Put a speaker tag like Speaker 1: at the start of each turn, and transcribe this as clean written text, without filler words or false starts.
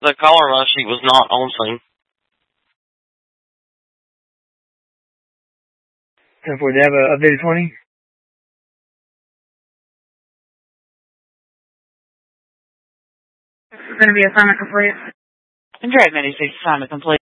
Speaker 1: The caller last sheet was not on scene.
Speaker 2: 10-4, do you have a updated 20?
Speaker 3: It's going to be assignment complete.
Speaker 4: Android 96, assignment complete.